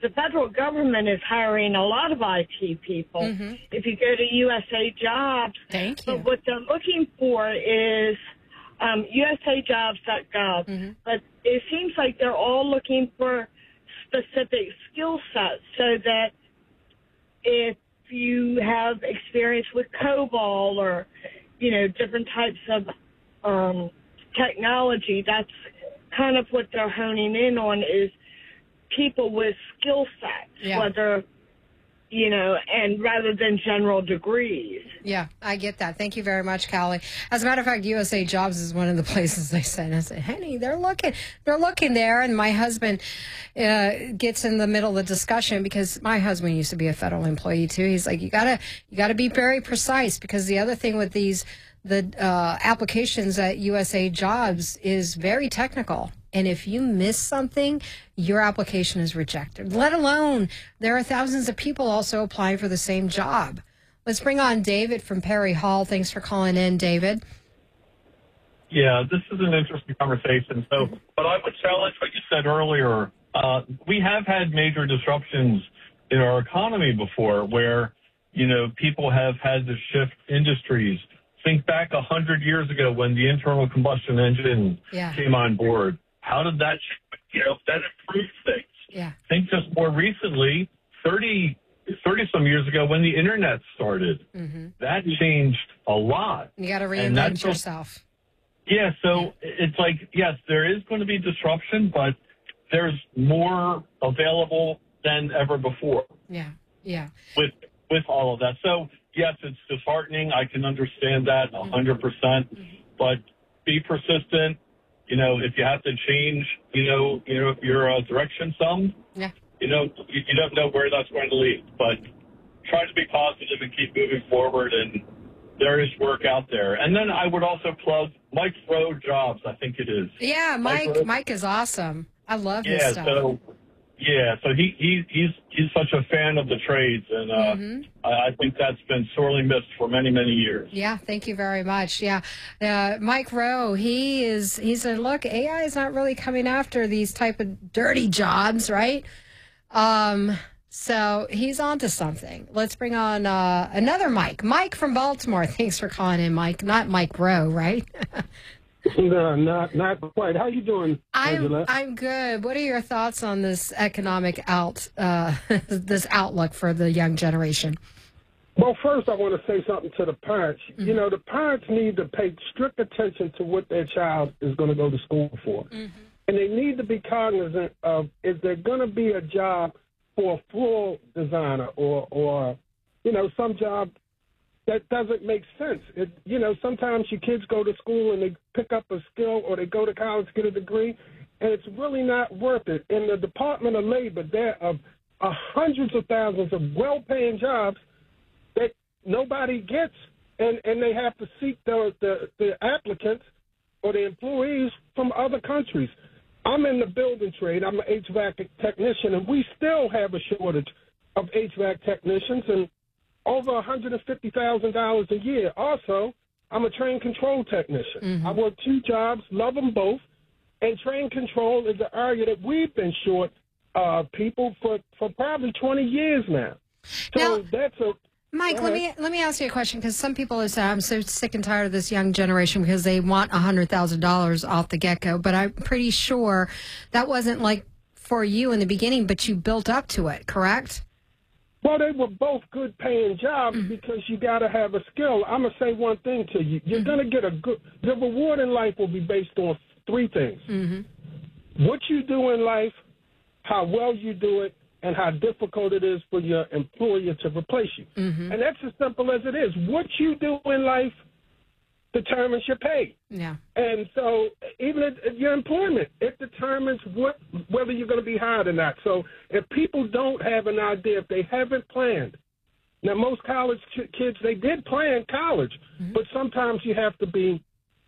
the federal government is hiring a lot of IT people. Mm-hmm. If you go to USA Jobs, Thank you. but what they're looking for is usajobs.gov. Mm-hmm. But it seems like they're all looking for specific skill sets, so that if you have experience with COBOL or, different types of technology, that's kind of what they're honing in on, is people with skill sets, whether, and rather than general degrees. Yeah, I get that. Thank you very much, Callie. As a matter of fact, USA Jobs is one of the places I said, honey, they're looking there. And my husband gets in the middle of the discussion, because my husband used to be a federal employee too. He's like, you gotta be very precise, because the other thing with the applications at USA Jobs is very technical. And if you miss something, your application is rejected. Let alone, there are thousands of people also applying for the same job. Let's bring on David from Perry Hall. Thanks for calling in, David. Yeah, this is an interesting conversation. So, but I would challenge what you said earlier. We have had major disruptions in our economy before, where, people have had to shift industries. Think back 100 years ago when the internal combustion engine came on board. How did that, that improved things? Yeah. Think just more recently, 30-some years ago when the internet started. Mm-hmm. That changed a lot. You got to reinvent yourself. Yeah, so it's like, yes, there is going to be disruption, but there's more available than ever before. Yeah. With all of that. So, yes, it's disheartening. I can understand that 100%. But be persistent. If you have to change, your direction some, you don't know where that's going to lead. But try to be positive and keep moving forward, and there is work out there. And then I would also plug Mike Rowe Jobs, I think it is. Yeah, Mike is awesome. I love his stuff. So he's such a fan of the trades, and I think that's been sorely missed for many, many years. Yeah, thank you very much. Yeah, Mike Rowe, he said, look, AI is not really coming after these type of dirty jobs, right? So he's onto something. Let's bring on another Mike from Baltimore. Thanks for calling in, Mike. Not Mike Rowe, right? No, not quite. How you doing, Angela? I'm good. What are your thoughts on this economic this outlook for the young generation? Well, first I want to say something to the parents. Mm-hmm. The parents need to pay strict attention to what their child is going to go to school for. Mm-hmm. And they need to be cognizant of, is there going to be a job for a floor designer or some job that doesn't make sense. Sometimes your kids go to school and they pick up a skill, or they go to college to get a degree, and it's really not worth it. In the Department of Labor, there are hundreds of thousands of well-paying jobs that nobody gets, and they have to seek the applicants or the employees from other countries. I'm in the building trade. I'm an HVAC technician, and we still have a shortage of HVAC technicians, and over $150,000 a year. Also, I'm a train control technician. Mm-hmm. I work two jobs, love them both, and train control is an area that we've been short people for probably 20 years now. So that's a... Mike, let me ask you a question, because some people have said, I'm so sick and tired of this young generation because they want $100,000 off the get-go. But I'm pretty sure that wasn't like for you in the beginning, but you built up to it, correct? Well, they were both good-paying jobs because you got to have a skill. I'm going to say one thing to you. You're going to get the reward in life will be based on three things. Mm-hmm. What you do in life, how well you do it, and how difficult it is for your employer to replace you. Mm-hmm. And that's as simple as it is. What you do in life determines your pay. Yeah. And so even at your employment, it determines whether you're going to be hired or not. So if people don't have an idea, if they haven't planned, now most college kids, they did plan college, but sometimes you have to be,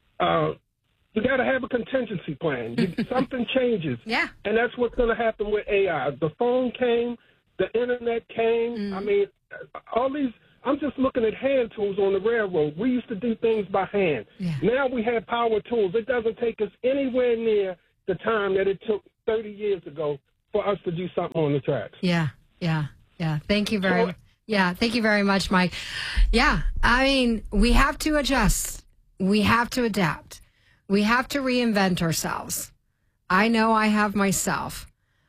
you got to have a contingency plan. Something changes. Yeah. And that's what's going to happen with AI. The phone came, the internet came. I mean, all these, I'm just looking at hand tools on the railroad. We used to do things by hand. Yeah. Now we have power tools. It doesn't take us anywhere near the time that it took 30 years ago for us to do something on the tracks. Yeah. Thank you very much. Yeah, thank you very much, Mike. Yeah, I mean, we have to adjust. We have to adapt. We have to reinvent ourselves. I know I have myself.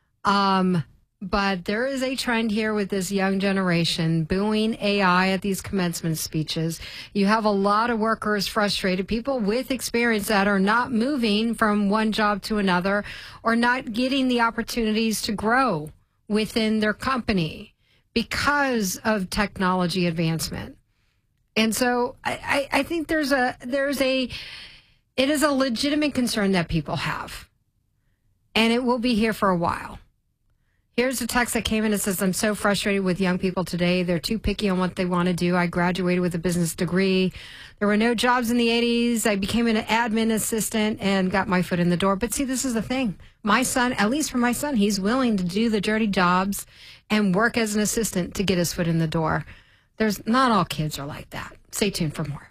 But there is a trend here with this young generation booing AI at these commencement speeches. You have a lot of workers frustrated, people with experience that are not moving from one job to another or not getting the opportunities to grow within their company because of technology advancement. And so I think it is a legitimate concern that people have. And it will be here for a while. Here's a text that came in. It says, I'm so frustrated with young people today. They're too picky on what they want to do. I graduated with a business degree. There were no jobs in the 80s. I became an admin assistant and got my foot in the door. But see, this is the thing. My son, at least for my son, he's willing to do the dirty jobs and work as an assistant to get his foot in the door. Not all kids are like that. Stay tuned for more.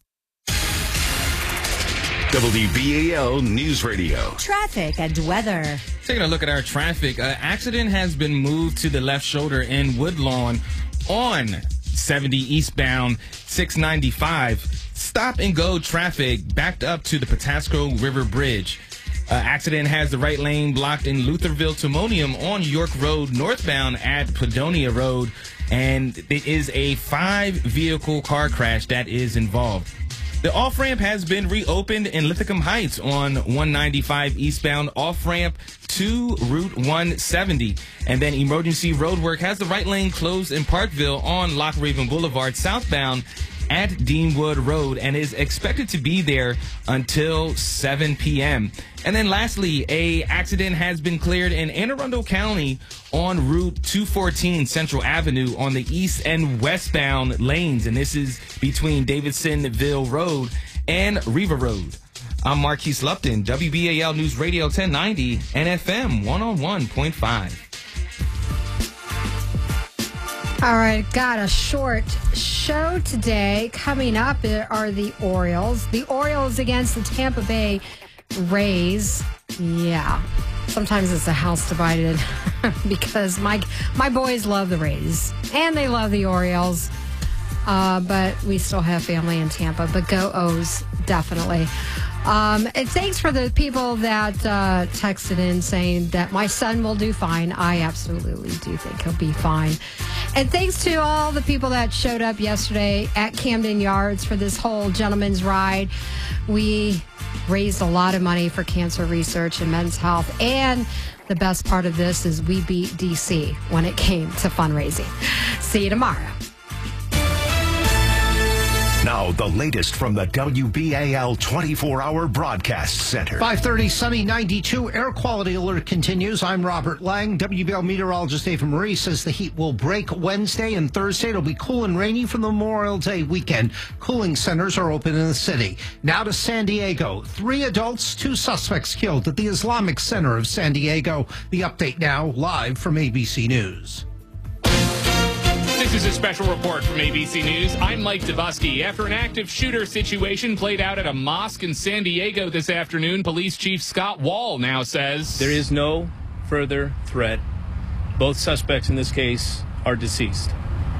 WBAL News Radio. Traffic and weather. Taking a look at our traffic, accident has been moved to the left shoulder in Woodlawn on 70 eastbound 695. Stop and go traffic backed up to the Patasco River Bridge. Accident has the right lane blocked in Lutherville Timonium on York Road northbound at Padonia Road. And it is a 5-vehicle car crash that is involved. The off-ramp has been reopened in Linthicum Heights on 195 eastbound off-ramp to Route 170. And then emergency roadwork has the right lane closed in Parkville on Loch Raven Boulevard southbound at Deanwood Road and is expected to be there until 7 p.m. And then lastly, a accident has been cleared in Anne Arundel County on Route 214 Central Avenue on the east and westbound lanes. And this is between Davidsonville Road and Riva Road. I'm Marquise Lupton, WBAL News Radio 1090 and FM 101.5. All right, got a short show today. Coming up are the Orioles. The Orioles against the Tampa Bay Rays. Yeah, sometimes it's a house divided because my boys love the Rays and they love the Orioles. But we still have family in Tampa. But go O's, definitely. And thanks for the people that texted in saying that my son will do fine. I absolutely do think he'll be fine. And thanks to all the people that showed up yesterday at Camden Yards for this whole gentleman's ride. We raised a lot of money for cancer research and men's health. And the best part of this is we beat DC when it came to fundraising. See you tomorrow. Now, the latest from the WBAL 24-hour broadcast center. 5:30, sunny, 92. Air quality alert continues. I'm Robert Lang. WBAL meteorologist Ava Marie says the heat will break Wednesday and Thursday. It'll be cool and rainy from the Memorial Day weekend. Cooling centers are open in the city. Now to San Diego. 3 adults, 2 suspects killed at the Islamic Center of San Diego. The update now, live from ABC News. This is a special report from ABC News. I'm Mike Dubusky. After an active shooter situation played out at a mosque in San Diego this afternoon, Police Chief Scott Wall now says there is no further threat. Both suspects in this case are deceased.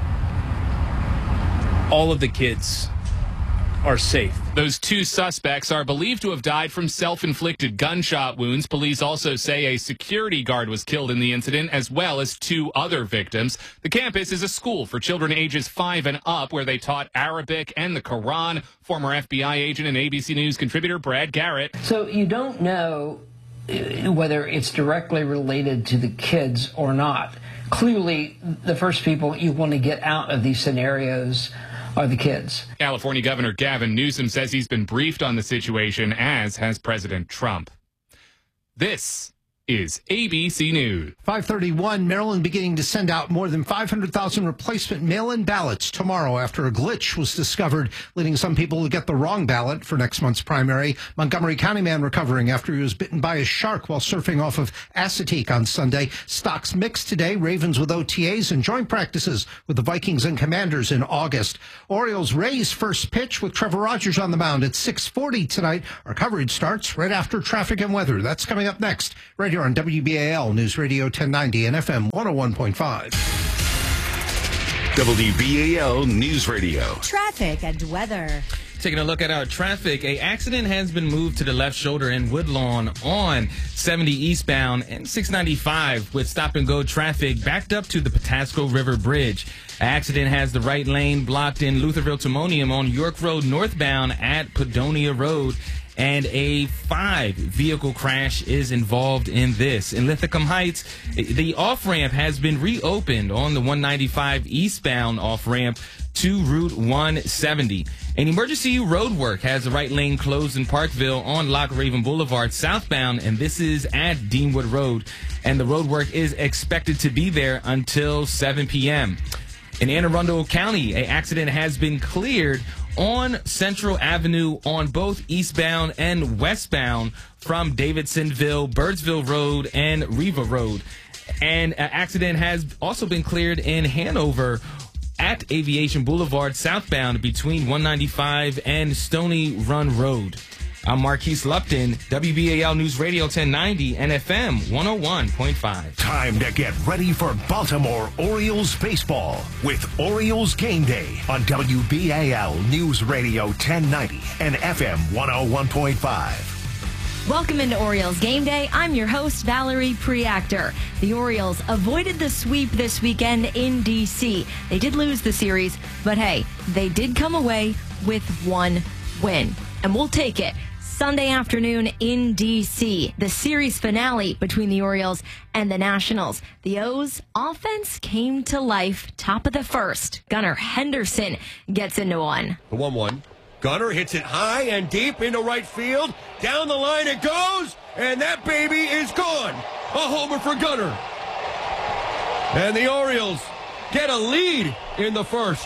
All of the kids are safe. Those 2 suspects are believed to have died from self-inflicted gunshot wounds. Police also say a security guard was killed in the incident, as well as 2 other victims. The campus is a school for children ages 5 and up, where they taught Arabic and the Quran. Former FBI agent and ABC News contributor Brad Garrett. So you don't know whether it's directly related to the kids or not. Clearly, the first people you want to get out of these scenarios are the kids. California Governor Gavin Newsom says he's been briefed on the situation, as has President Trump. This is ABC News. 5:31, Maryland beginning to send out more than 500,000 replacement mail-in ballots tomorrow after a glitch was discovered, leading some people to get the wrong ballot for next month's primary. Montgomery County man recovering after he was bitten by a shark while surfing off of Assateague on Sunday. Stocks mixed today. Ravens with OTAs and joint practices with the Vikings and Commanders in August. Orioles Rays first pitch with Trevor Rogers on the mound at 6:40 tonight. Our coverage starts right after traffic and weather. That's coming up next. Radio here on WBAL News Radio 1090 and FM 101.5. WBAL News Radio. Traffic and weather. Taking a look at our traffic, a accident has been moved to the left shoulder in Woodlawn on 70 eastbound and 695 with stop-and-go traffic backed up to the Patapsco River Bridge. An accident has the right lane blocked in Lutherville Timonium on York Road northbound at Padonia Road. And a 5-vehicle crash is involved in this. In Linthicum Heights, the off-ramp has been reopened on the 195 eastbound off-ramp to Route 170. An emergency road work has the right lane closed in Parkville on Loch Raven Boulevard southbound, and this is at Deanwood Road. And the road work is expected to be there until 7 p.m. In Anne Arundel County, an accident has been cleared on Central Avenue on both eastbound and westbound from Davidsonville, Birdsville Road, and Riva Road. And an accident has also been cleared in Hanover at Aviation Boulevard southbound between 195 and Stony Run Road. I'm Marquise Lupton, WBAL News Radio 1090 and FM 101.5. Time to get ready for Baltimore Orioles baseball with Orioles Game Day on WBAL News Radio 1090 and FM 101.5. Welcome into Orioles Game Day. I'm your host, Valerie Preactor. The Orioles avoided the sweep this weekend in D.C. They did lose the series, but hey, they did come away with one win. And we'll take it. Sunday afternoon in D.C., the series finale between the Orioles and the Nationals. The O's offense came to life top of the first. Gunnar Henderson gets into one. The 1-1. Gunnar hits it high and deep into right field. Down the line it goes, and that baby is gone. A homer for Gunnar. And the Orioles get a lead in the first.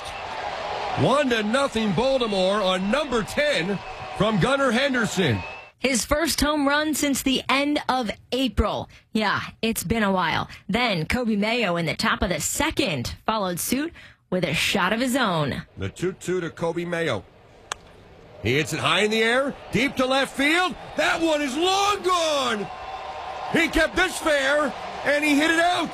1-0 Baltimore on number 10 from Gunnar Henderson. His first home run since the end of April. Yeah, it's been a while. Then Kobe Mayo in the top of the second followed suit with a shot of his own. The 2-2 to Kobe Mayo. He hits it high in the air, deep to left field. That one is long gone. He kept this fair, and he hit it out.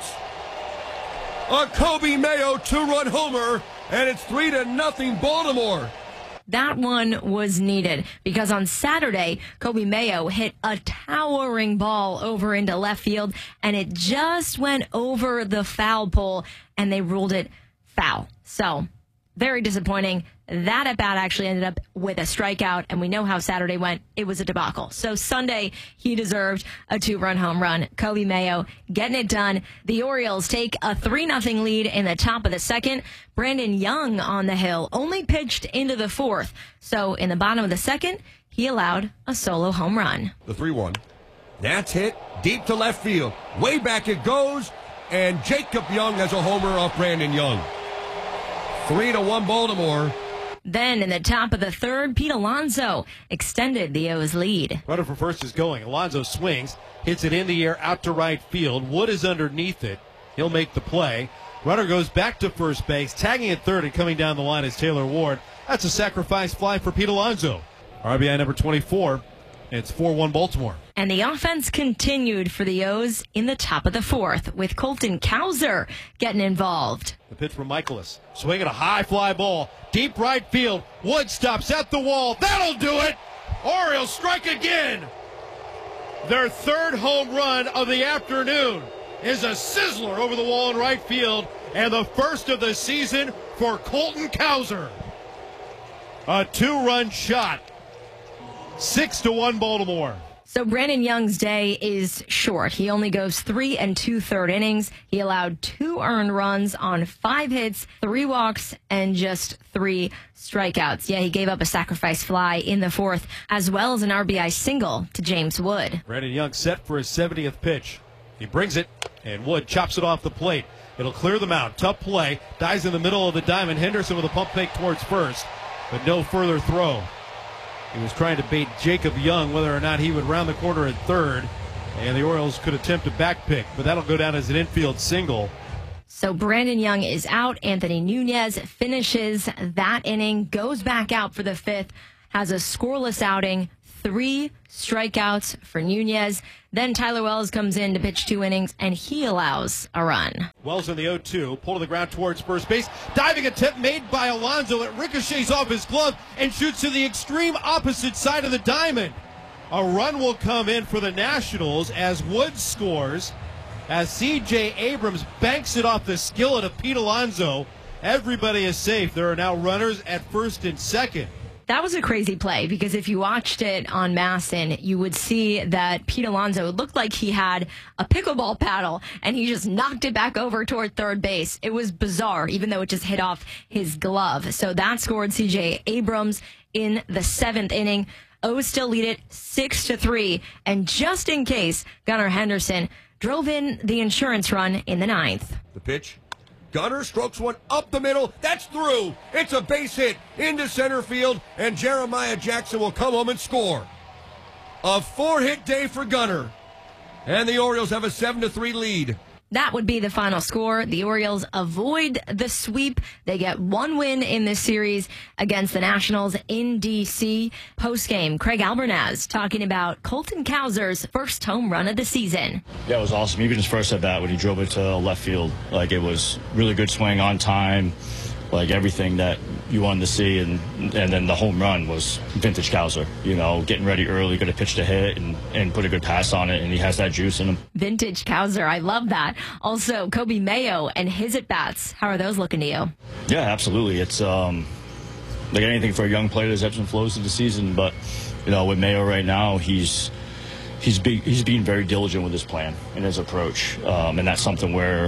A Kobe Mayo 2-run homer, and it's 3-0 Baltimore. That one was needed because on Saturday, Kobe Mayo hit a towering ball over into left field, and it just went over the foul pole, and they ruled it foul. So, very disappointing. That at-bat actually ended up with a strikeout, and we know how Saturday went. It was a debacle. So Sunday, he deserved a 2-run home run. Kobe Mayo getting it done. The Orioles take a 3-0 lead in the top of the second. Brandon Young on the hill only pitched into the fourth. So in the bottom of the second, he allowed a solo home run. The 3-1. That's hit deep to left field. Way back it goes, and Jacob Young has a homer off Brandon Young. 3-1 Baltimore. Then in the top of the third, Pete Alonso extended the O's lead. Runner from first is going. Alonso swings, hits it in the air out to right field. Wood is underneath it. He'll make the play. Runner goes back to first base, tagging at third and coming down the line is Taylor Ward. That's a sacrifice fly for Pete Alonso. RBI number 24. It's 4-1 Baltimore. And the offense continued for the O's in the top of the fourth with Colton Cowser getting involved. The pitch from Michaelis. Swinging a high fly ball. Deep right field. Wood stops at the wall. That'll do it. Orioles strike again. Their third home run of the afternoon is a sizzler over the wall in right field. And the first of the season for Colton Cowser. A 2-run shot. 6-1 Baltimore. So Brandon Young's day is short. He only goes 3 2/3 innings. He allowed 2 earned runs on 5 hits, 3 walks, and just 3 strikeouts. Yeah, he gave up a sacrifice fly in the fourth, as well as an RBI single to James Wood. Brandon Young set for his 70th pitch. He brings it, and Wood chops it off the plate. It'll clear the mound. Tough play. Dies in the middle of the diamond. Henderson with a pump fake towards first, but no further throw. He was trying to bait Jacob Young whether or not he would round the corner at third, and the Orioles could attempt a back pick, but that'll go down as an infield single. So Brandon Young is out. Anthony Nunez finishes that inning, goes back out for the fifth, has a scoreless outing, 3 strikeouts for Nunez. Then Tyler Wells comes in to pitch 2 innings, and he allows a run. Wells on the 0-2, pull to the ground towards first base. Diving attempt made by Alonso. It ricochets off his glove and shoots to the extreme opposite side of the diamond. A run will come in for the Nationals as Woods scores, as C.J. Abrams banks it off the skillet of Pete Alonso. Everybody is safe. There are now runners at first and second. That was a crazy play, because if you watched it on Masson, you would see that Pete Alonso looked like he had a pickleball paddle, and he just knocked it back over toward third base. It was bizarre, even though it just hit off his glove. So that scored C.J. Abrams in the 7th inning. O's still lead it 6-3, and just in case, Gunnar Henderson drove in the insurance run in the 9th. The pitch. Gunnar strokes one up the middle. That's through. It's a base hit into center field, and Jeremiah Jackson will come home and score. A 4-hit day for Gunnar, and the Orioles have a 7-3 lead. That would be the final score. The Orioles avoid the sweep. They get 1 win in this series against the Nationals in D.C. Post-game, Craig Albernaz talking about Colton Cowser's first home run of the season. Yeah, it was awesome. Even his first at-bat when he drove it to left field. Like, it was really good swing on time. Like, everything that you wanted to see, and then the home run was vintage Cowser. You know, getting ready early, going to pitch to hit and put a good pass on it, and he has that juice in him. Vintage Cowser, I love that. Also, Kobe Mayo and his at-bats, how are those looking to you? Yeah, absolutely. It's like anything for a young player, there's ebbs and flows to the season, but, you know, with Mayo right now, he's being very diligent with his plan and his approach, and that's something where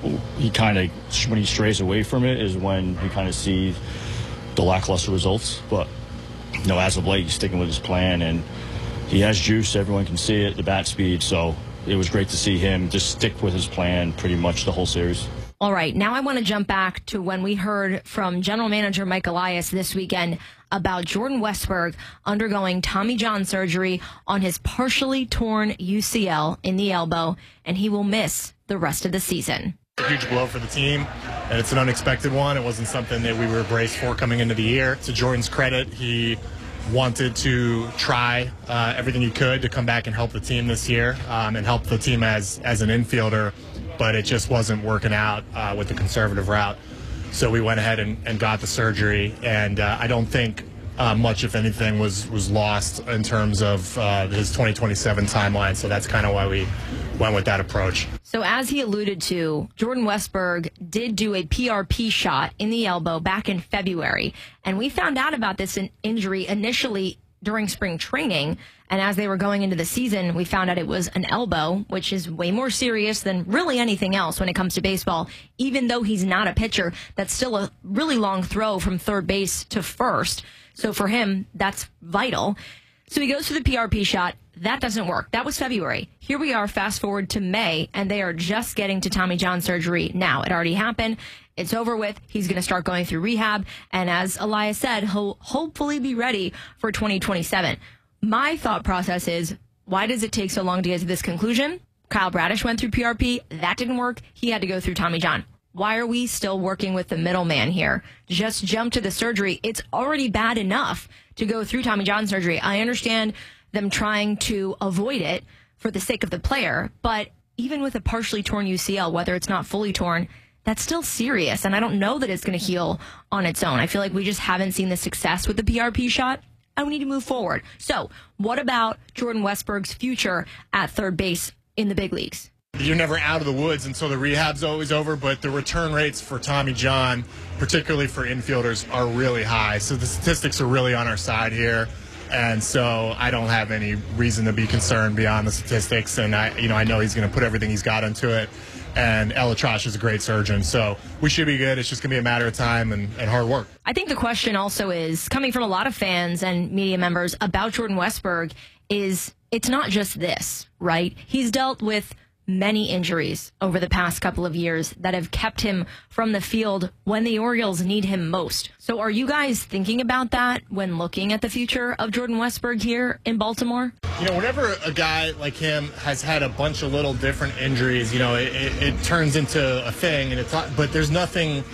he kind of, when he strays away from it is when you kind of see the lackluster results. But, you know, as of late, he's sticking with his plan, and he has juice. Everyone can see it, the bat speed. So it was great to see him just stick with his plan pretty much the whole series. All right, now I want to jump back to when we heard from general manager Mike Elias this weekend about Jordan Westburg undergoing Tommy John surgery on his partially torn UCL in the elbow, and he will miss the rest of the season. It's a huge blow for the team, and it's an unexpected one. It wasn't something that we were braced for coming into the year. To Jordan's credit, he wanted to try everything he could to come back and help the team this year and help the team as an infielder, but it just wasn't working out with the conservative route. So we went ahead and got the surgery, and I don't think much, if anything, was lost in terms of his 2027 timeline. So that's kind of why we went with that approach. So as he alluded to, Jordan Westburg did do a PRP shot in the elbow back in February. And we found out about this injury initially during spring training. And as they were going into the season, we found out it was an elbow, which is way more serious than really anything else when it comes to baseball. Even though he's not a pitcher, that's still a really long throw from third base to first. So for him, that's vital. So he goes for the PRP shot. That doesn't work. That was February. Here we are, fast forward to May, and they are just getting to Tommy John surgery now. It already happened. It's over with. He's going to start going through rehab. And as Elias said, he'll hopefully be ready for 2027. My thought process is, why does it take so long to get to this conclusion? Kyle Bradish went through PRP. That didn't work. He had to go through Tommy John. Why are we still working with the middleman here? Just jump to the surgery. It's already bad enough to go through Tommy John surgery. I understand them trying to avoid it for the sake of the player, but even with a partially torn UCL, whether it's not fully torn, that's still serious, and I don't know that it's going to heal on its own. I feel like we just haven't seen the success with the PRP shot, and we need to move forward. So what about Jordan Westburg's future at third base in the big leagues? You're never out of the woods until the rehab's always over, but the return rates for Tommy John, particularly for infielders, are really high. So the statistics are really on our side here. And so I don't have any reason to be concerned beyond the statistics. And I know he's going to put everything he's got into it. And ElAttrache is a great surgeon. So we should be good. It's just going to be a matter of time and hard work. I think the question also is, coming from a lot of fans and media members about Jordan Westburg, is it's not just this, right? He's dealt with many injuries over the past couple of years that have kept him from the field when the Orioles need him most. So are you guys thinking about that when looking at the future of Jordan Westburg here in Baltimore? You know, whenever a guy like him has had a bunch of little different injuries, you know, it turns into a thing, and but there's nothing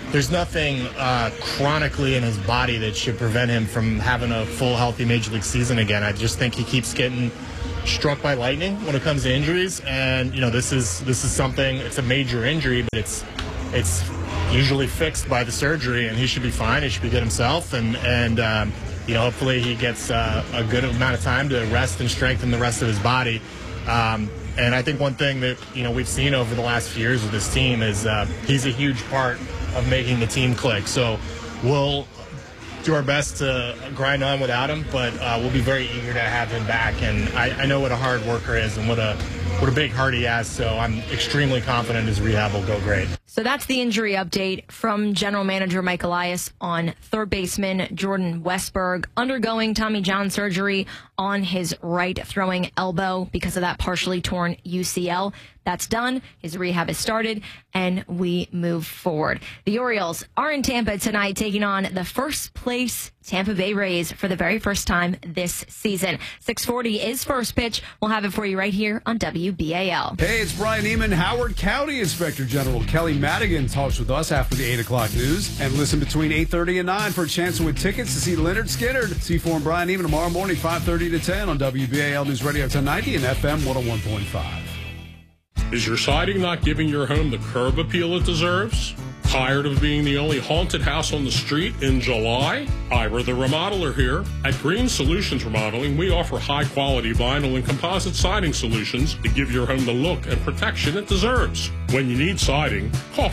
there's nothing chronically in his body that should prevent him from having a full, healthy Major League season again. I just think he keeps getting struck by lightning when it comes to injuries, and this is something. It's a major injury, but it's usually fixed by the surgery, and he should be fine. He should be good himself, and hopefully he gets a good amount of time to rest and strengthen the rest of his body. And I think one thing that we've seen over the last few years with this team is he's a huge part of making the team click. So we'll do our best to grind on without him, but we'll be very eager to have him back. And I know what a hard worker is and what a big heart he has. So I'm extremely confident his rehab will go great. So that's the injury update from General Manager Mike Elias on third baseman Jordan Westburg, undergoing Tommy John surgery on his right throwing elbow because of that partially torn UCL. That's done. His rehab has started, and we move forward. The Orioles are in Tampa tonight, taking on the first place Tampa Bay Rays for the very first time this season. 6:40 is first pitch. We'll have it for you right here on WBAL. Hey, it's Brian Neiman. Howard County Inspector General Kelly Madigan talks with us after the 8 o'clock news. And listen between 8:30 and 9 for a chance to win tickets to see Leonard Skinner. C4 and Brian Neiman tomorrow morning, 5:30 to 10 on WBAL News Radio 1090 and FM 101.5. Is your siding not giving your home the curb appeal it deserves? Tired of being the only haunted house on the street in July? Ira the Remodeler here. At Green Solutions Remodeling, we offer high-quality vinyl and composite siding solutions to give your home the look and protection it deserves. When you need siding, call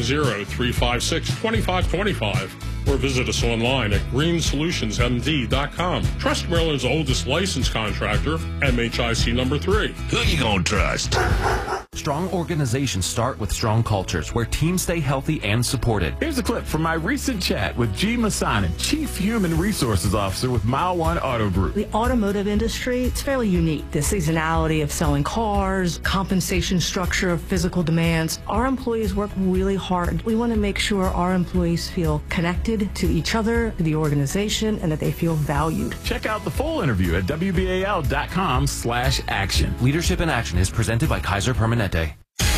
410-356-2525 or visit us online at greensolutionsmd.com. Trust Maryland's oldest licensed contractor, MHIC number 3. Who you gonna trust? Strong organizations start with strong cultures where teams stay healthy and supported. Here's a clip from my recent chat with G. Masanin, Chief Human Resources Officer with Mile One Auto Group. The automotive industry, it's fairly unique. The seasonality of selling cars, compensation structure of physical demands. Our employees work really hard. We want to make sure our employees feel connected to each other, to the organization, and that they feel valued. Check out the full interview at WBAL.com/action. Leadership in Action is presented by Kaiser Permanente.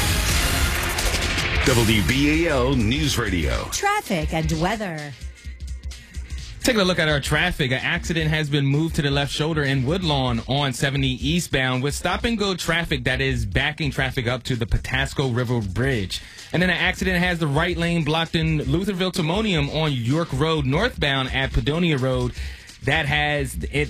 WBAL News Radio. Traffic and weather. Taking a look at our traffic, an accident has been moved to the left shoulder in Woodlawn on 70 eastbound with stop-and-go traffic that is backing traffic up to the Patasco River Bridge. And then an accident has the right lane blocked in Lutherville Timonium on York Road northbound at Padonia Road. There's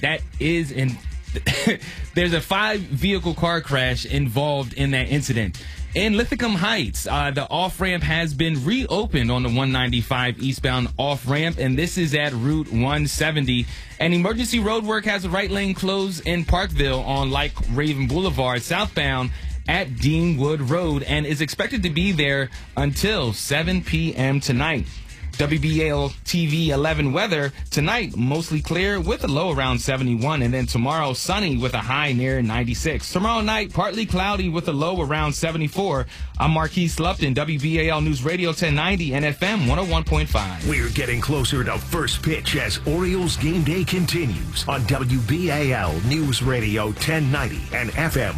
a 5-vehicle car crash involved in that incident. In Lithicum Heights, the off-ramp has been reopened on the 195 eastbound off-ramp, and this is at Route 170. And emergency road work has the right lane closed in Parkville on Lake Raven Boulevard southbound at Deanwood Road and is expected to be there until 7 p.m. tonight. WBAL TV 11 weather tonight, mostly clear with a low around 71, and then tomorrow sunny with a high near 96. Tomorrow night, partly cloudy with a low around 74. I'm Marquise Lupton, WBAL News Radio 1090 and FM 101.5. We're getting closer to first pitch as Orioles game day continues on WBAL News Radio 1090 and FM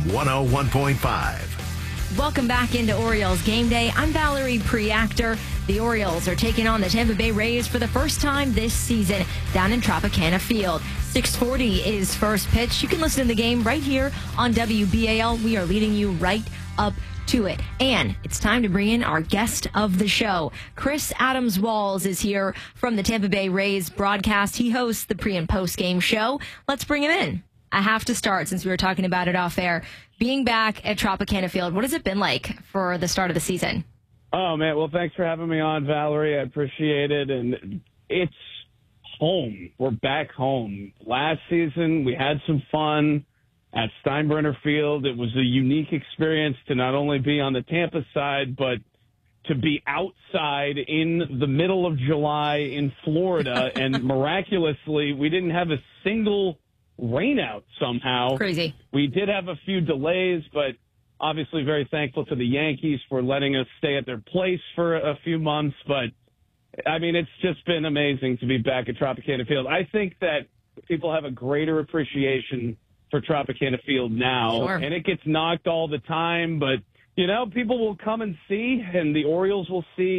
101.5. Welcome back into Orioles Game Day. I'm Valerie Preactor. The Orioles are taking on the Tampa Bay Rays for the first time this season down in Tropicana Field. 6:40 is first pitch. You can listen to the game right here on WBAL. We are leading you right up to it. And it's time to bring in our guest of the show. Chris Adams-Walls is here from the Tampa Bay Rays broadcast. He hosts the pre- and post-game show. Let's bring him in. I have to start, since we were talking about it off air. Being back at Tropicana Field, what has it been like for the start of the season? Oh, man. Well, thanks for having me on, Valerie. I appreciate it. And it's home. We're back home. Last season, we had some fun at Steinbrenner Field. It was a unique experience to not only be on the Tampa side, but to be outside in the middle of July in Florida. And miraculously, we didn't have a single rain out somehow. Crazy. We did have a few delays, but obviously very thankful to the Yankees for letting us stay at their place for a few months. But, I mean, it's just been amazing to be back at Tropicana Field. I think that people have a greater appreciation for Tropicana Field now. Sure. And it gets knocked all the time, but, you know, people will come and see, and the Orioles will see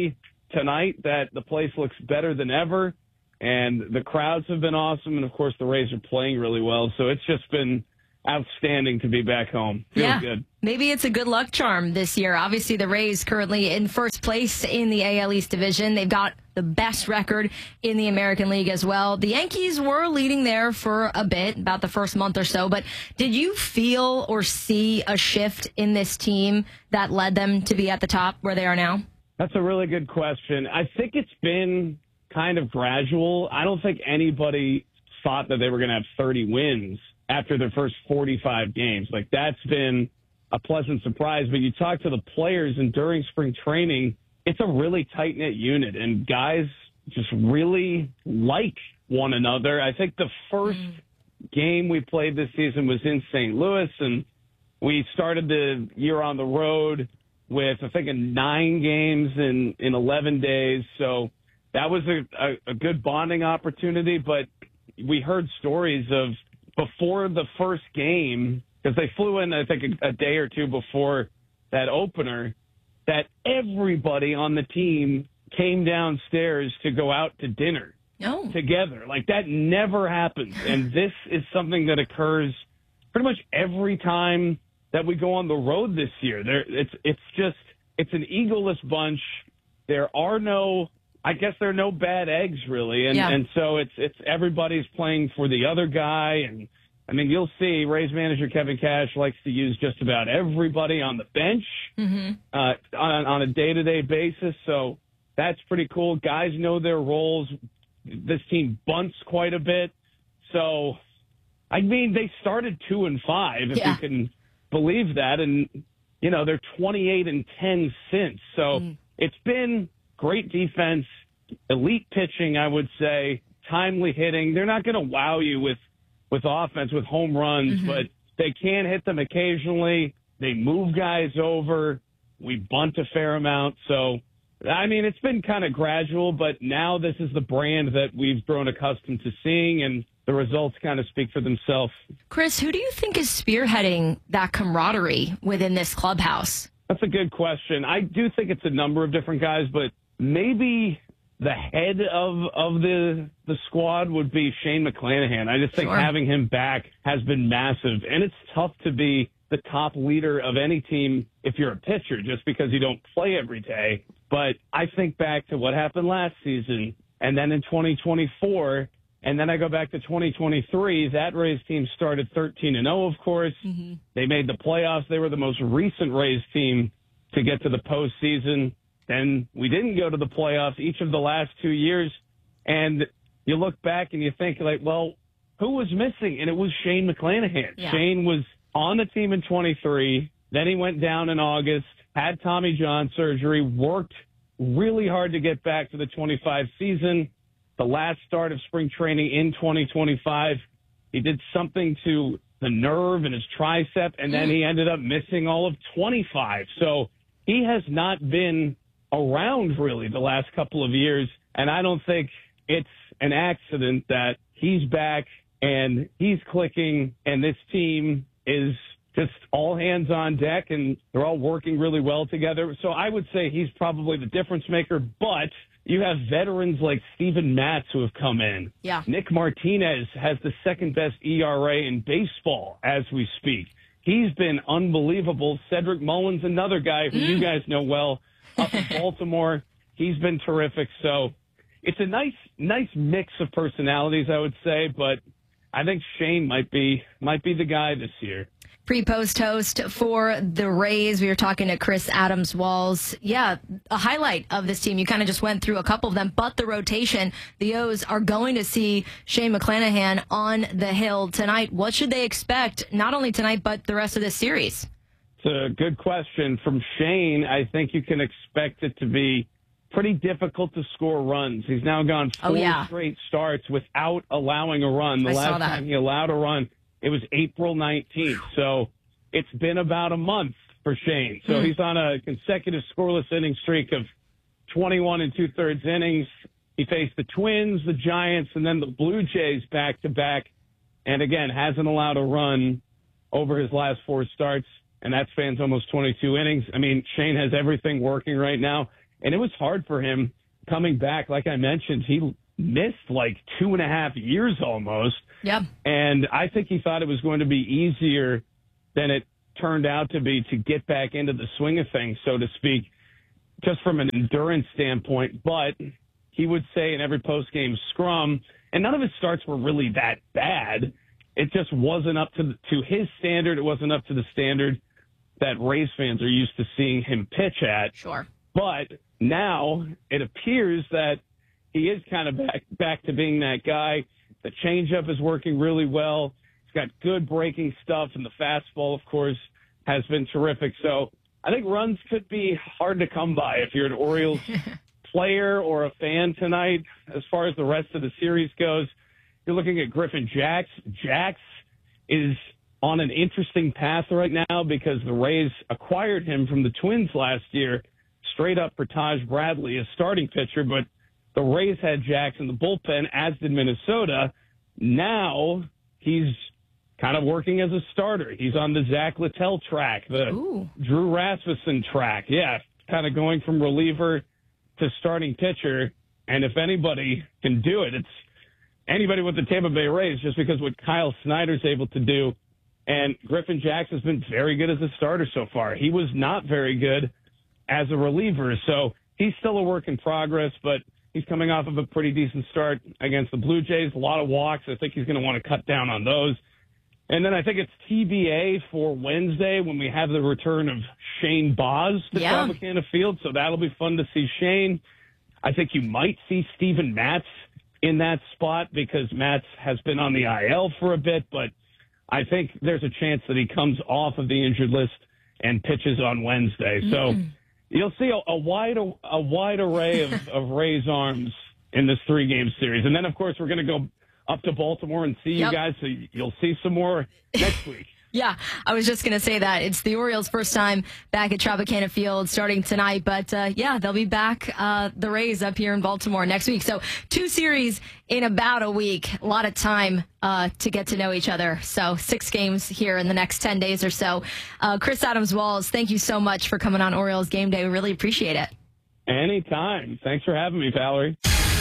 tonight that the place looks better than ever, and the crowds have been awesome, and, of course, the Rays are playing really well. So it's just been outstanding to be back home. Feels good. Maybe it's a good luck charm this year. Obviously, the Rays currently in first place in the AL East division. They've got the best record in the American League as well. The Yankees were leading there for a bit, about the first month or so. But did you feel or see a shift in this team that led them to be at the top where they are now? That's a really good question. I think it's been kind of gradual. I don't think anybody thought that they were going to have 30 wins after their first 45 games. Like, that's been a pleasant surprise. But you talk to the players, and during spring training, it's a really tight-knit unit, and guys just really like one another. I think the first game we played this season was in St. Louis, and we started the year on the road with, I think, 9 games in 11 days. So that was a good bonding opportunity. But we heard stories of before the first game, because they flew in, I think, a day or two before that opener, that everybody on the team came downstairs to go out to dinner together. Like, that never happens. And this is something that occurs pretty much every time that we go on the road this year. It's an egoless bunch. There are no bad eggs, really. And so it's everybody's playing for the other guy. And I mean, you'll see Rays manager Kevin Cash likes to use just about everybody on the bench on a day-to-day basis. So that's pretty cool. Guys know their roles. This team bunts quite a bit. So, I mean, they started 2-5, if you can believe that. And, you know, they're 28-10 since. So it's been great defense, elite pitching, I would say, timely hitting. They're not going to wow you with offense, with home runs, but they can hit them occasionally. They move guys over. We bunt a fair amount. So, I mean, it's been kind of gradual, but now this is the brand that we've grown accustomed to seeing, and the results kind of speak for themselves. Chris, who do you think is spearheading that camaraderie within this clubhouse? That's a good question. I do think it's a number of different guys, but maybe the head of the squad would be Shane McClanahan. I just think having him back has been massive. And it's tough to be the top leader of any team if you're a pitcher, just because you don't play every day. But I think back to what happened last season, and then in 2024, and then I go back to 2023, that Rays team started 13-0, of course. They made the playoffs. They were the most recent Rays team to get to the postseason. Then we didn't go to the playoffs each of the last 2 years. And you look back and you think, like, well, who was missing? And it was Shane McClanahan. Yeah. Shane was on the team in 23. Then he went down in August, had Tommy John surgery, worked really hard to get back to the 25 season. The last start of spring training in 2025, he did something to the nerve in his tricep, and then he ended up missing all of 25. So he has not been around really the last couple of years, and I don't think it's an accident that he's back and he's clicking, and this team is just all hands on deck, and they're all working really well together. So I would say he's probably the difference maker, but you have veterans like Steven Matz who have come in. Yeah. Nick Martinez has the second best ERA in baseball as we speak. He's been unbelievable. Cedric Mullins, another guy who you guys know well, up in Baltimore. He's been terrific. So it's a nice mix of personalities, I would say, but I think Shane might be the guy this year. Pre-post host for the Rays. We were talking to Chris Adams-Walls. Yeah, a highlight of this team. You kind of just went through a couple of them, but the rotation. The O's are going to see Shane McClanahan on the hill tonight. What should they expect, not only tonight, but the rest of this series? It's a good question. From Shane, I think you can expect it to be pretty difficult to score runs. He's now gone 4 straight starts without allowing a run. The last time he allowed a run, it was April 19th. So it's been about a month for Shane. So he's on a consecutive scoreless inning streak of 21 2/3 innings. He faced the Twins, the Giants, and then the Blue Jays back-to-back. And again, hasn't allowed a run over his last 4 starts, and that spans almost 22 innings. I mean, Shane has everything working right now. And it was hard for him. coming back, like I mentioned, he missed like 2.5 years almost. Yep. And I think he thought it was going to be easier than it turned out to be to get back into the swing of things, so to speak, just from an endurance standpoint. But he would say in every post-game scrum, and none of his starts were really that bad. It just wasn't up to his standard. It wasn't up to the standard that Rays fans are used to seeing him pitch at. Sure. But now it appears that he is kind of back to being that guy. The changeup is working really well. He's got good breaking stuff, and the fastball, of course, has been terrific. So I think runs could be hard to come by if you're an Orioles player or a fan tonight. As far as the rest of the series goes, you're looking at Griffin Jax. Jax is on an interesting path right now because the Rays acquired him from the Twins last year, straight up for Taj Bradley, a starting pitcher, but the Rays had Jax in the bullpen, as did Minnesota. Now he's kind of working as a starter. He's on the Zach Littell track, the Drew Rasmussen track. Yeah, kind of going from reliever to starting pitcher. And if anybody can do it, it's anybody with the Tampa Bay Rays, just because what Kyle Snyder's able to do. And Griffin Jax has been very good as a starter so far. He was not very good as a reliever. So he's still a work in progress, but he's coming off of a pretty decent start against the Blue Jays. A lot of walks. I think he's going to want to cut down on those. And then I think it's TBA for Wednesday when we have the return of Shane Baz to Tropicana Field. So that'll be fun to see Shane. I think you might see Steven Matz in that spot because Matz has been on the IL for a bit, but I think there's a chance that he comes off of the injured list and pitches on Wednesday. So you'll see a wide array of Rays arms in this 3-game series. And then, of course, we're going to go up to Baltimore and see you guys. So you'll see some more next week. Yeah, I was just going to say that. It's the Orioles' first time back at Tropicana Field starting tonight. But, they'll be back, the Rays up here in Baltimore next week. So 2 series in about a week. A lot of time to get to know each other. So 6 games here in the next 10 days or so. Chris Adams-Walls, thank you so much for coming on Orioles Game Day. We really appreciate it. Anytime. Thanks for having me, Valerie.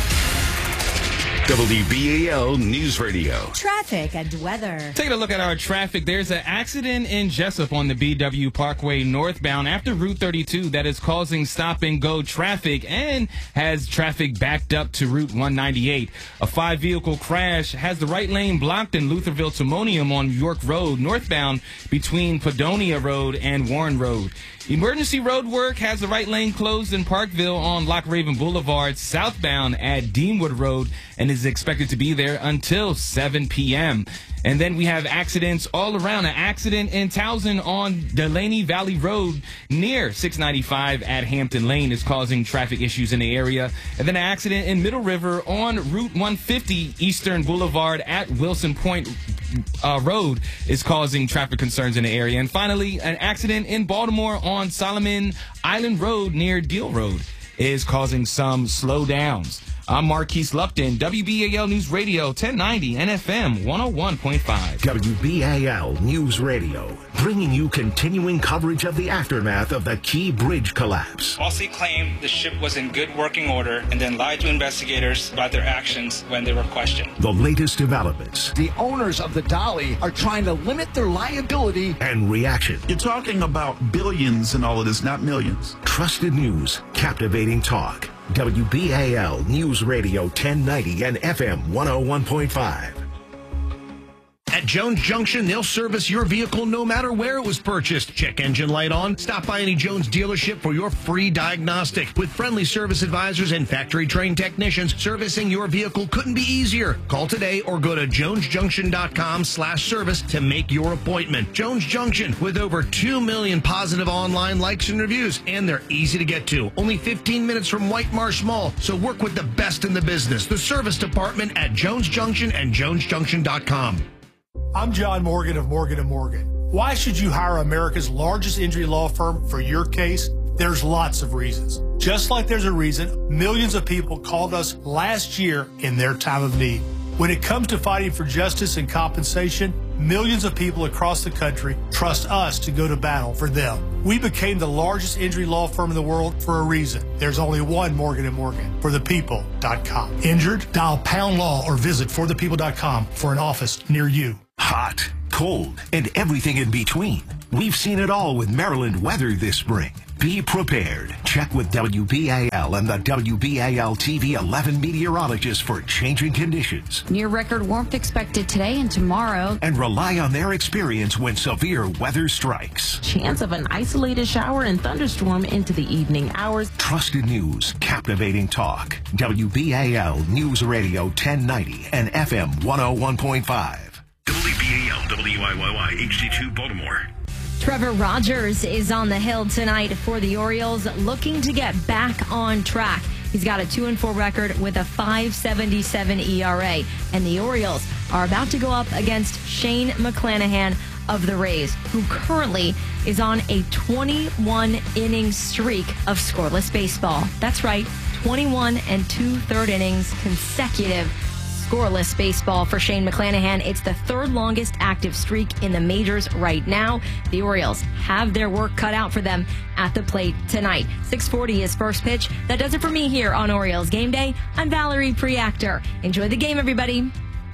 WBAL News Radio. Traffic and weather. Taking a look at our traffic, there's an accident in Jessup on the BW Parkway northbound after Route 32 that is causing stop-and-go traffic and has traffic backed up to Route 198. A 5-vehicle crash has the right lane blocked in Lutherville-Timonium on York Road northbound between Padonia Road and Warren Road. Emergency road work has the right lane closed in Parkville on Loch Raven Boulevard southbound at Deanwood Road and is expected to be there until 7 p.m. And then we have accidents all around. An accident in Towson on Delaney Valley Road near 695 at Hampton Lane is causing traffic issues in the area. And then an accident in Middle River on Route 150 Eastern Boulevard at Wilson Point Road is causing traffic concerns in the area. And finally, an accident in Baltimore on Solomon Island Road near Deal Road is causing some slowdowns. I'm Marquise Lupton, WBAL News Radio 1090 and FM 101.5. WBAL News Radio, bringing you continuing coverage of the aftermath of the Key Bridge collapse. Falsely claimed the ship was in good working order and then lied to investigators about their actions when they were questioned. The latest developments. The owners of the Dolly are trying to limit their liability. And reaction. You're talking about billions in all of this, not millions. Trusted news, captivating talk. WBAL News Radio 1090 and FM 101.5. At Jones Junction, they'll service your vehicle no matter where it was purchased. Check engine light on. Stop by any Jones dealership for your free diagnostic. With friendly service advisors and factory-trained technicians, servicing your vehicle couldn't be easier. Call today or go to jonesjunction.com/service to make your appointment. Jones Junction, with over 2 million positive online likes and reviews, and they're easy to get to. Only 15 minutes from White Marsh Mall, so work with the best in the business. The service department at Jones Junction and jonesjunction.com. I'm John Morgan of Morgan & Morgan. Why should you hire America's largest injury law firm for your case? There's lots of reasons. Just like there's a reason millions of people called us last year in their time of need. When it comes to fighting for justice and compensation, millions of people across the country trust us to go to battle for them. We became the largest injury law firm in the world for a reason. There's only one Morgan & Morgan, forthepeople.com. Injured? Dial #law or visit forthepeople.com for an office near you. Hot, cold, and everything in between. We've seen it all with Maryland weather this spring. Be prepared. Check with WBAL and the WBAL TV 11 meteorologists for changing conditions. Near record warmth expected today and tomorrow. And rely on their experience when severe weather strikes. Chance of an isolated shower and thunderstorm into the evening hours. Trusted news, captivating talk. WBAL News Radio 1090 and FM 101.5. WBAL WIYY HD2 Baltimore. Trevor Rogers is on the hill tonight for the Orioles, looking to get back on track. He's got a 2-4 record with a 5.77 ERA, and the Orioles are about to go up against Shane McClanahan of the Rays, who currently is on a 21-inning streak of scoreless baseball. That's right, 21 2/3 innings consecutive scoreless baseball for Shane McClanahan. It's the third longest active streak in the majors right now. The Orioles have their work cut out for them at the plate tonight. 6:40 is first pitch. That does it for me here on Orioles Game Day. I'm Valerie Preactor. Enjoy the game, everybody.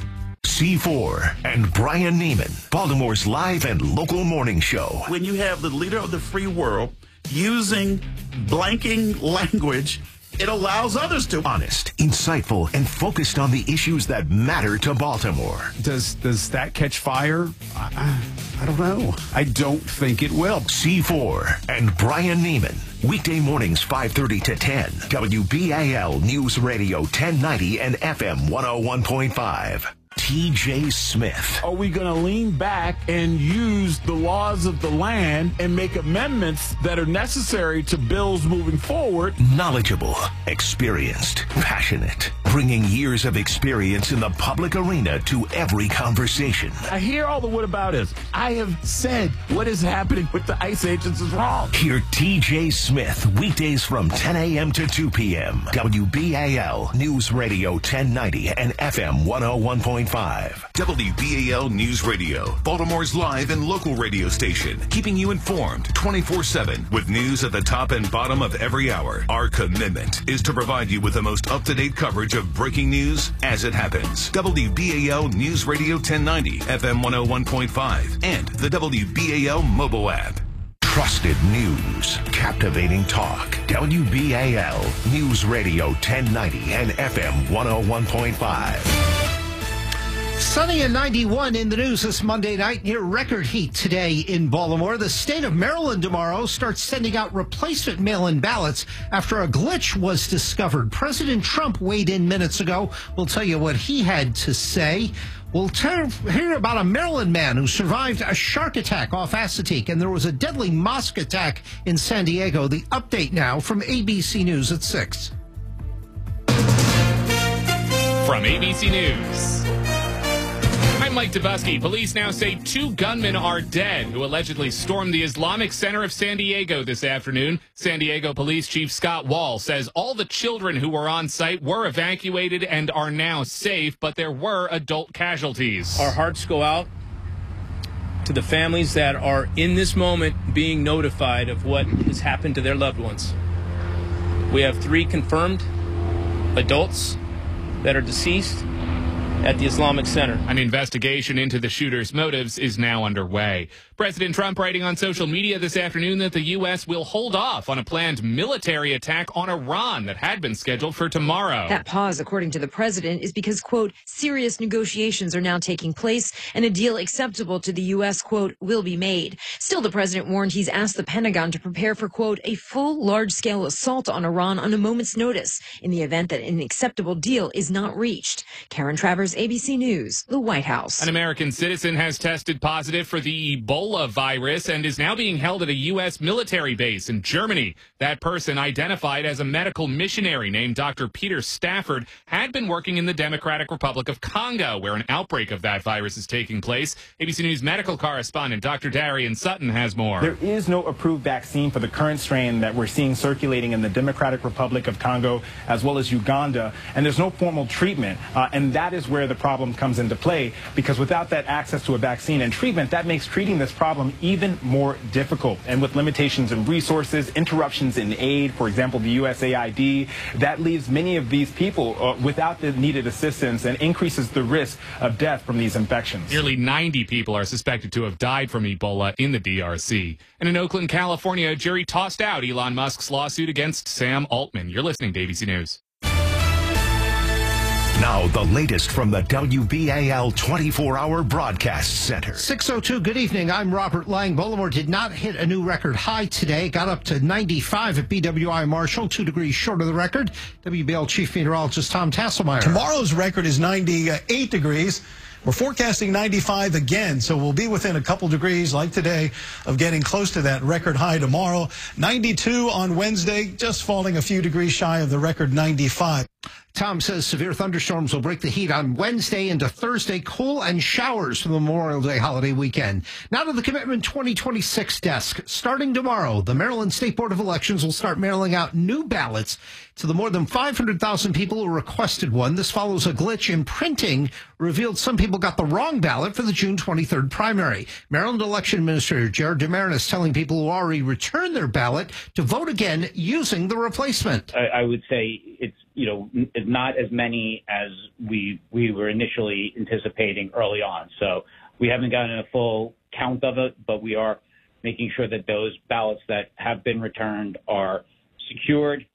C4 and Brian Neiman, Baltimore's live and local morning show. When you have the leader of the free world using blanking language, it allows others to. Honest, insightful, and focused on the issues that matter to Baltimore. Does that catch fire? I don't know. I don't think it will. C4 and Brian Neiman. Weekday mornings 5:30 to 10. WBAL News Radio 1090 and FM 101.5. TJ Smith. Are we going to lean back and use the laws of the land and make amendments that are necessary to bills moving forward? Knowledgeable, experienced, passionate, bringing years of experience in the public arena to every conversation. I hear all the whataboutism. I have said what is happening with the ICE agents is wrong. Hear TJ Smith weekdays from 10 a.m. to 2 p.m. WBAL News Radio 1090 and FM 101.5. WBAL News Radio, Baltimore's live and local radio station, keeping you informed 24/7 with news at the top and bottom of every hour. Our commitment is to provide you with the most up-to-date coverage of breaking news as it happens. WBAL News Radio 1090, FM 101.5, and the WBAL mobile app. Trusted news, captivating talk. WBAL News Radio 1090 and FM 101.5. Sunny and 91 in the news this Monday night. Near record heat today in Baltimore. The state of Maryland tomorrow starts sending out replacement mail-in ballots after a glitch was discovered. President Trump weighed in minutes ago. We'll tell you what he had to say. We'll hear about a Maryland man who survived a shark attack off Assateague, and there was a deadly mosque attack in San Diego. The update now from ABC News at 6. From ABC News, I'm Mike Dubusky. Police now say 2 gunmen are dead who allegedly stormed the Islamic Center of San Diego this afternoon. San Diego Police Chief Scott Wall says all the children who were on site were evacuated and are now safe, but there were adult casualties. Our hearts go out to the families that are in this moment being notified of what has happened to their loved ones. We have 3 confirmed adults that are deceased at the Islamic Center. An investigation into the shooter's motives is now underway. President Trump writing on social media this afternoon that the U.S. will hold off on a planned military attack on Iran that had been scheduled for tomorrow. That pause, according to the president, is because, quote, serious negotiations are now taking place and a deal acceptable to the U.S., quote, will be made. Still, the president warned he's asked the Pentagon to prepare for, quote, a full large-scale assault on Iran on a moment's notice in the event that an acceptable deal is not reached. Karen Travers, ABC News, the White House. An American citizen has tested positive for the Ebola virus and is now being held at a U.S. military base in Germany. That person, identified as a medical missionary named Dr. Peter Stafford, had been working in the Democratic Republic of Congo, where an outbreak of that virus is taking place. ABC News medical correspondent Dr. Darian Sutton has more. There is no approved vaccine for the current strain that we're seeing circulating in the Democratic Republic of Congo as well as Uganda, and there's no formal treatment, and that is where where the problem comes into play, because without that access to a vaccine and treatment, that makes treating this problem even more difficult. And with limitations in resources, interruptions in aid, for example, the USAID, that leaves many of these people without the needed assistance and increases the risk of death from these infections. Nearly 90 people are suspected to have died from Ebola in the DRC. And in Oakland, California, a jury tossed out Elon Musk's lawsuit against Sam Altman. You're listening to ABC News. Now, the latest from the WBAL 24-hour broadcast center. 6:02, good evening. I'm Robert Lang. Baltimore did not hit a new record high today. Got up to 95 at BWI Marshall, 2 degrees short of the record. WBAL Chief Meteorologist Tom Tasselmeyer. Tomorrow's record is 98 degrees. We're forecasting 95 again, so we'll be within a couple degrees, like today, of getting close to that record high tomorrow. 92 on Wednesday, just falling a few degrees shy of the record 95. Tom says severe thunderstorms will break the heat on Wednesday into Thursday. Cool and showers for the Memorial Day holiday weekend. Now to the Commitment 2026 desk. Starting tomorrow, the Maryland State Board of Elections will start mailing out new ballots to the more than 500,000 people who requested one. This follows a glitch in printing revealed some people got the wrong ballot for the June 23rd primary. Maryland Election Administrator Jared DeMarinis telling people who already returned their ballot to vote again using the replacement. I would say it's not as many as we were initially anticipating early on. So we haven't gotten a full count of it, but we are making sure that those ballots that have been returned are secured.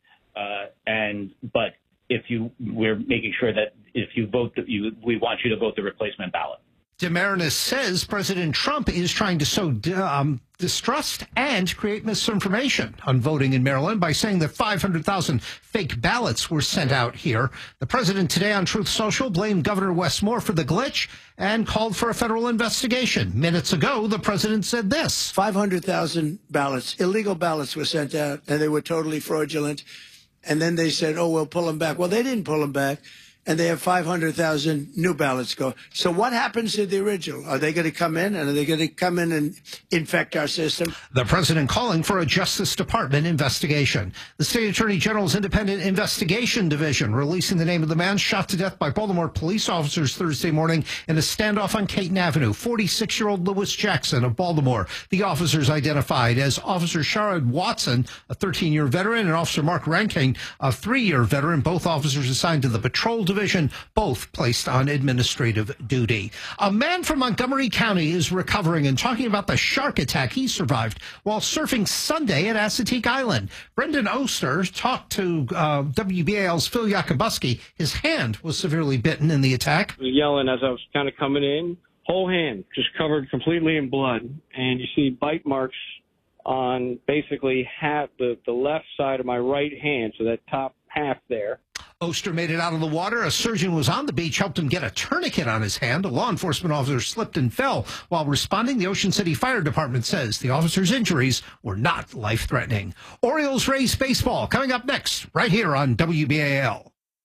But we're making sure that if you vote, we want you to vote the replacement ballot. DeMarinis says President Trump is trying to sow distrust and create misinformation on voting in Maryland by saying that 500,000 fake ballots were sent out here. The president today on Truth Social blamed Governor Wes Moore for the glitch and called for a federal investigation. Minutes ago, the president said this. 500,000 ballots, illegal ballots were sent out, and they were totally fraudulent. And then they said, we'll pull them back. Well, they didn't pull them back. And they have 500,000 new ballots go. So what happens to the original? Are they going to come in, and are they going to come in and infect our system? The president calling for a Justice Department investigation. The state attorney general's independent investigation division releasing the name of the man shot to death by Baltimore police officers Thursday morning in a standoff on Caton Avenue. 46-year-old Lewis Jackson of Baltimore. The officers identified as Officer Sherrod Watson, a 13-year veteran, and Officer Mark Rankin, a 3-year veteran. Both officers assigned to the patrol division, both placed on administrative duty. A man from Montgomery County is recovering and talking about the shark attack he survived while surfing Sunday at Assateague Island. Brendan Oster talked to WBAL's Phil Yakubuski. His hand was severely bitten in the attack. I was yelling as I was kind of coming in. Whole hand just covered completely in blood. And you see bite marks on basically half the left side of my right hand, so that top half there. Oster made it out of the water. A surgeon was on the beach, helped him get a tourniquet on his hand. A law enforcement officer slipped and fell while responding. The Ocean City Fire Department says the officer's injuries were not life-threatening. Orioles-Rays baseball coming up next, right here on WBAL.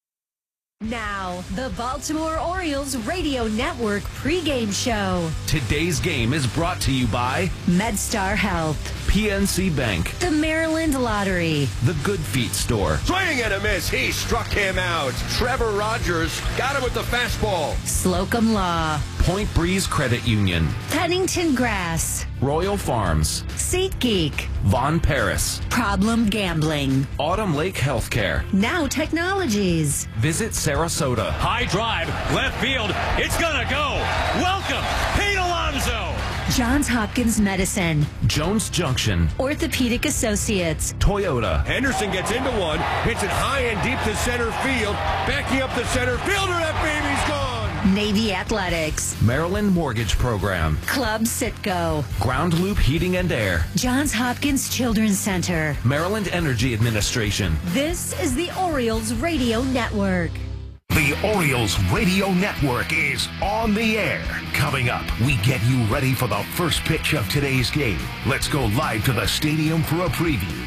Now, the Baltimore Orioles Radio Network pregame show. Today's game is brought to you by MedStar Health, PNC Bank, the Maryland Lottery, the Good Feet Store. Swing and a miss. He struck him out. Trevor Rogers got him with the fastball. Slocum Law, Point Breeze Credit Union, Pennington Grass, Royal Farms, SeatGeek, Von Paris, Problem Gambling, Autumn Lake Healthcare, Now Technologies. Visit Sarasota. High drive, left field. It's gonna go. Welcome, Pete Alonso. Johns Hopkins Medicine, Jones Junction, Orthopedic Associates, Toyota. Henderson gets into one, hits it high and deep to center field. Backing up the center fielder, that baby's gone. Navy Athletics, Maryland Mortgage Program, Club Citgo, Ground Loop Heating and Air, Johns Hopkins Children's Center, Maryland Energy Administration. This is the Orioles Radio Network. The Orioles Radio Network is on the air. Coming up, we get you ready for the first pitch of today's game. Let's go live to the stadium for a preview.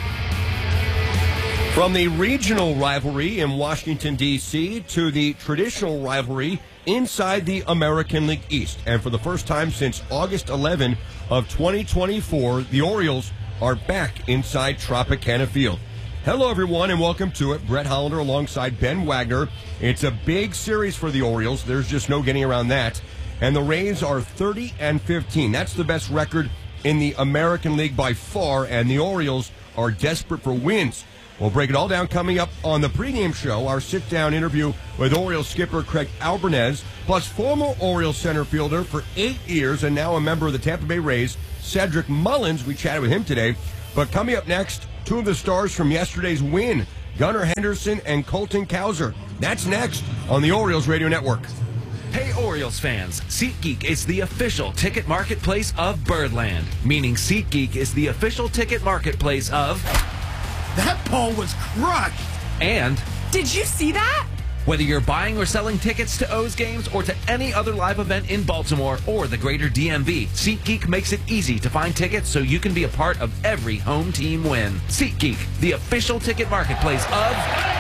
From the regional rivalry in Washington, D.C. to the traditional rivalry inside the American League East. And for the first time since August 11 of 2024, the Orioles are back inside Tropicana Field. Hello, everyone, and welcome to it. Brett Hollander alongside Ben Wagner. It's a big series for the Orioles. There's just no getting around that. And the Rays are 30-15. That's the best record in the American League by far, and the Orioles are desperate for wins. We'll break it all down coming up on the pregame show, our sit-down interview with Orioles skipper Craig Albernez, plus former Orioles center fielder for 8 years and now a member of the Tampa Bay Rays, Cedric Mullins. We chatted with him today. But coming up next, two of the stars from yesterday's win, Gunnar Henderson and Colton Cowser. That's next on the Orioles Radio Network. Hey Orioles fans, SeatGeek is the official ticket marketplace of Birdland, meaning SeatGeek is the official ticket marketplace of... That ball was crushed! And... Did you see that? Whether you're buying or selling tickets to O's games or to any other live event in Baltimore or the greater DMV, SeatGeek makes it easy to find tickets so you can be a part of every home team win. SeatGeek, the official ticket marketplace of...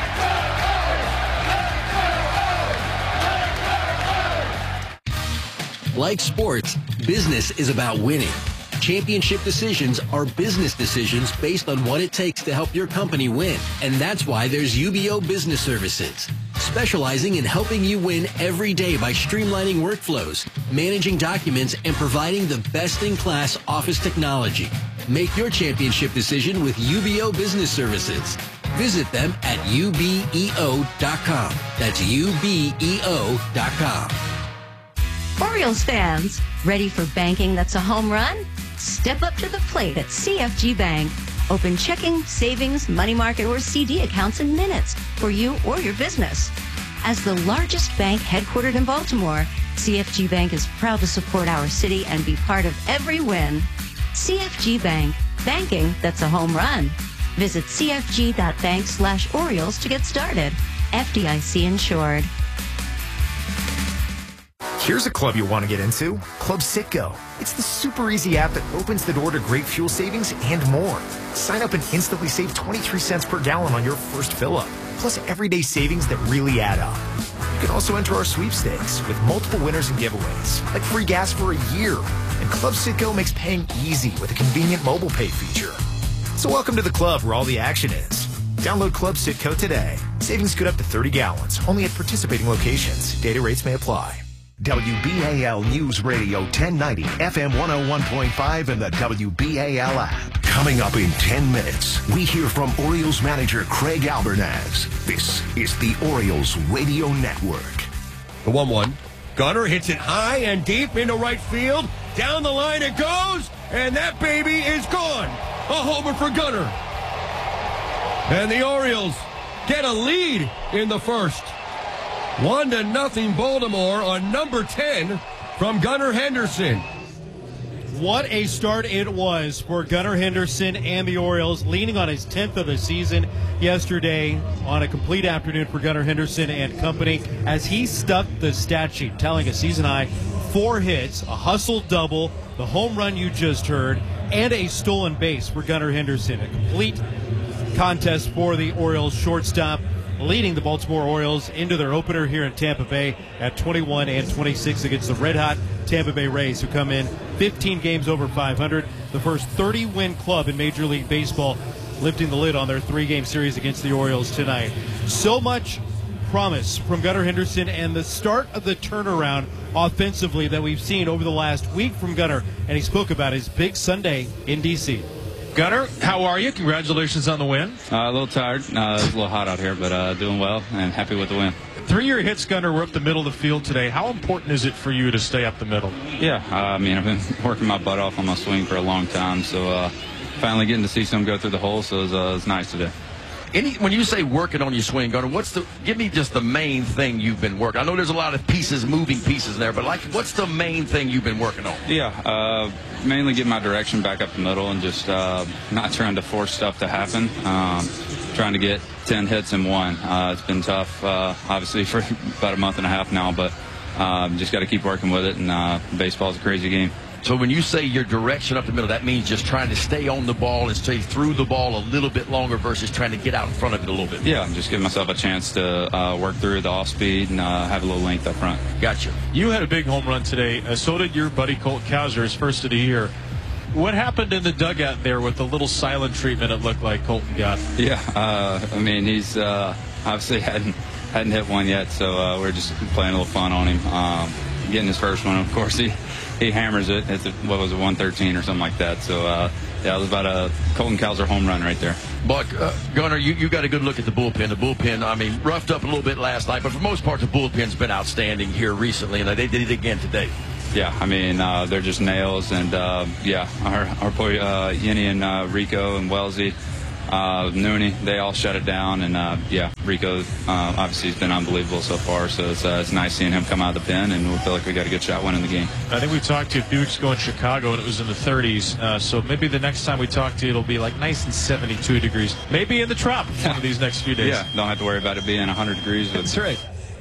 Like sports, business is about winning. Championship decisions are business decisions based on what it takes to help your company win. And that's why there's UBO Business Services, specializing in helping you win every day by streamlining workflows, managing documents, and providing the best-in-class office technology. Make your championship decision with UBO Business Services. Visit them at ubeo.com. That's ubeo.com. Orioles fans, ready for banking that's a home run? Step up to the plate at CFG Bank. Open checking, savings, money market, or CD accounts in minutes for you or your business. As the largest bank headquartered in Baltimore, CFG Bank is proud to support our city and be part of every win. CFG Bank, banking that's a home run. Visit cfg.bank/Orioles to get started. FDIC insured. Here's a club you want to get into, Club Citgo. It's the super easy app that opens the door to great fuel savings and more. Sign up and instantly save 23 cents per gallon on your first fill-up, plus everyday savings that really add up. You can also enter our sweepstakes with multiple winners and giveaways, like free gas for a year. And Club Citgo makes paying easy with a convenient mobile pay feature. So welcome to the club where all the action is. Download Club Citgo today. Savings good up to 30 gallons, only at participating locations. Data rates may apply. WBAL News Radio 1090, FM 101.5, and the WBAL app. Coming up in 10 minutes, we hear from Orioles manager Craig Albernez. This is the Orioles Radio Network. The 1-1. Gunnar hits it high and deep into right field. Down the line it goes, and that baby is gone. A homer for Gunnar. And the Orioles get a lead in the first. 1-0 Baltimore on number 10 from Gunnar Henderson. What a start it was for Gunnar Henderson and the Orioles, leaning on his 10th of the season yesterday on a complete afternoon for Gunnar Henderson and company as he stuck the stat sheet, telling a season-high 4 hits, a hustle double, the home run you just heard, and a stolen base for Gunnar Henderson. A complete contest for the Orioles shortstop, leading the Baltimore Orioles into their opener here in Tampa Bay at 21-26 against the red-hot Tampa Bay Rays, who come in 15 games over 500, the first 30-win club in Major League Baseball, lifting the lid on their 3-game series against the Orioles tonight. So much promise from Gunnar Henderson and the start of the turnaround offensively that we've seen over the last week from Gunnar, and he spoke about his big Sunday in D.C. Gunnar, how are you? Congratulations on the win. A little tired. It's a little hot out here, but doing well and happy with the win. 3-year hits, Gunnar, were up the middle of the field today. How important is it for you to stay up the middle? Yeah, I mean, I've been working my butt off on my swing for a long time, so finally getting to see some go through the hole, so it's nice today. When you say working on your swing, Gunnar, give me just the main thing you've been working? I know there's a lot of moving pieces there, but what's the main thing you've been working on? Yeah, mainly get my direction back up the middle and just not trying to force stuff to happen. Trying to get 10 hits in one. It's been tough, obviously, for about a month and a half now, but just got to keep working with it, and baseball's a crazy game. So when you say your direction up the middle, that means just trying to stay on the ball and stay through the ball a little bit longer versus trying to get out in front of it a little bit. Yeah, just give myself a chance to work through the off speed and have a little length up front. Gotcha. You had a big home run today. So did your buddy Colt Cowser, his first of the year. What happened in the dugout there with the little silent treatment it looked like Colton got? Yeah, I mean, he's obviously hadn't hit one yet, so we're just playing a little fun on him. Getting his first one, of course, he hammers it. It's what was it, 113 or something like that. So, yeah, it was about a Colton Cowser home run right there. Buck, Gunnar, you got a good look at the bullpen. The bullpen, I mean, roughed up a little bit last night, but for the most part, the bullpen's been outstanding here recently, and they did it again today. Yeah, I mean, they're just nails, and yeah, our boy Yinny and Rico and Wellesley, Nooney, they all shut it down, and yeah, Rico obviously has been unbelievable so far, so it's nice seeing him come out of the pen, and we feel like we got a good shot winning the game. I think we talked to you a few weeks ago in Chicago, and it was in the 30s, so maybe the next time we talk to you, it'll be like nice and 72 degrees, maybe in the trop one of these next few days. Yeah, don't have to worry about it being 100 degrees. That's right.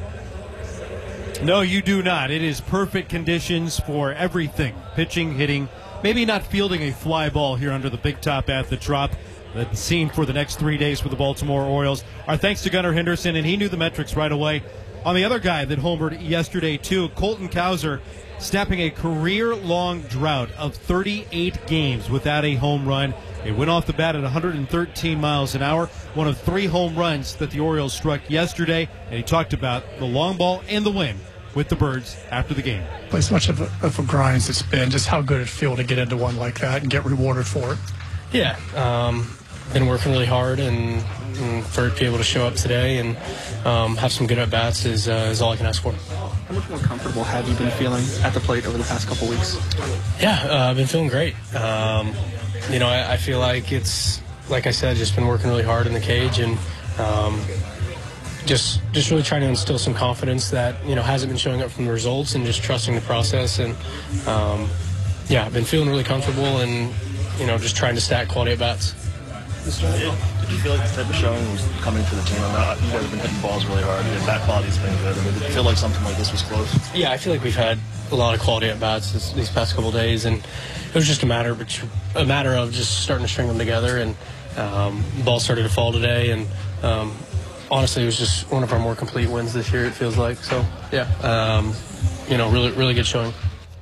No, you do not. It is perfect conditions for everything. Pitching, hitting, maybe not fielding a fly ball here under the big top at the Trop. The scene for the next 3 days for the Baltimore Orioles. Our thanks to Gunnar Henderson, and he knew the metrics right away. On the other guy that homered yesterday, too, Colton Cowser, snapping a career-long drought of 38 games without a home run. It went off the bat at 113 miles an hour, one of 3 home runs that the Orioles struck yesterday, and he talked about the long ball and the win with the Birds after the game. As much of a grind as it's been, just how good it feel to get into one like that and get rewarded for it. Yeah, been working really hard, and for it to be able to show up today and have some good at-bats is all I can ask for. How much more comfortable have you been feeling at the plate over the past couple weeks? Yeah, I've been feeling great. You know, I feel like it's, like I said, just been working really hard in the cage, and just really trying to instill some confidence that, you know, hasn't been showing up from the results, and just trusting the process. And yeah, I've been feeling really comfortable, and, you know, just trying to stack quality at-bats. Did you feel like this type of showing was coming for the team? You guys have been hitting balls really hard. Your bat quality's been good. I mean, did you feel like something like this was close? Yeah, I feel like we've had a lot of quality at-bats these past couple of days, and it was just a matter of just starting to string them together, and the ball started to fall today, and honestly, it was just one of our more complete wins this year, it feels like. So, yeah, you know, really good showing.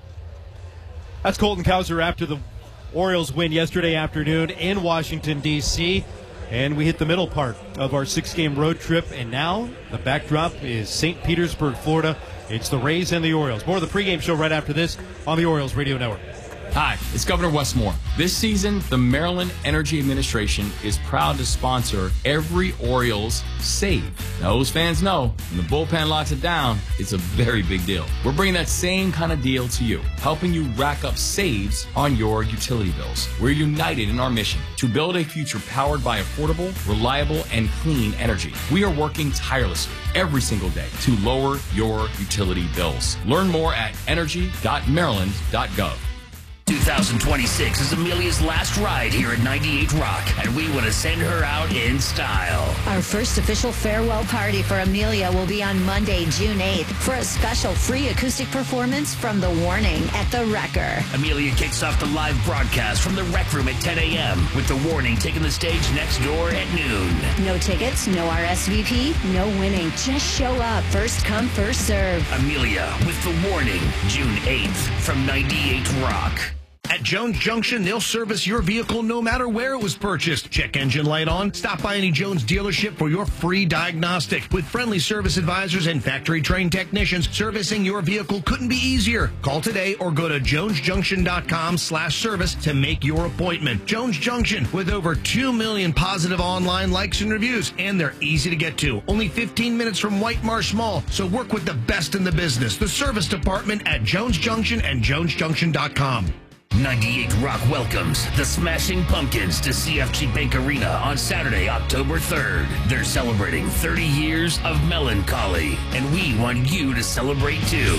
That's Colton Cowser after the Orioles win yesterday afternoon in Washington, D.C., and we hit the middle part of our 6-game road trip, and now the backdrop is St. Petersburg, Florida. It's the Rays and the Orioles. More of the pregame show right after this on the Orioles Radio Network. Hi, it's Governor Wes Moore. This season, the Maryland Energy Administration is proud to sponsor every Orioles save. Now, those fans know when the bullpen locks it down, it's a very big deal. We're bringing that same kind of deal to you, helping you rack up saves on your utility bills. We're united in our mission to build a future powered by affordable, reliable, and clean energy. We are working tirelessly every single day to lower your utility bills. Learn more at energy.maryland.gov. 2026 is Amelia's last ride here at 98 Rock, and we want to send her out in style. Our first official farewell party for Amelia will be on Monday, June 8th, for a special free acoustic performance from The Warning at The Wrecker. Amelia kicks off the live broadcast from the Rec Room at 10 a.m., with The Warning taking the stage next door at noon. No tickets, no RSVP, no winning. Just show up. First come, first serve. Amelia with The Warning, June 8th, from 98 Rock. At Jones Junction, they'll service your vehicle no matter where it was purchased. Check engine light on. Stop by any Jones dealership for your free diagnostic. With friendly service advisors and factory-trained technicians, servicing your vehicle couldn't be easier. Call today or go to jonesjunction.com/service to make your appointment. Jones Junction, with over 2 million positive online likes and reviews, and they're easy to get to. Only 15 minutes from White Marsh Mall, so work with the best in the business. The service department at Jones Junction and jonesjunction.com. 98 Rock welcomes the Smashing Pumpkins to CFG Bank Arena on Saturday, October 3rd. They're celebrating 30 years of melancholy, and we want you to celebrate too.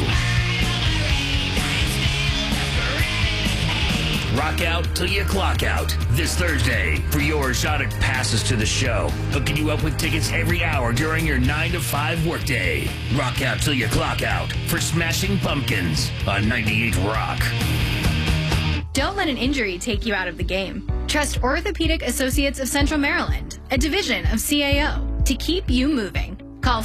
Rock out till you clock out this Thursday for your shot at passes to the show. Hooking you up with tickets every hour during your 9 to 5 workday. Rock out till you clock out for Smashing Pumpkins on 98 Rock. Don't let an injury take you out of the game. Trust Orthopedic Associates of Central Maryland, a division of CAO, to keep you moving. Call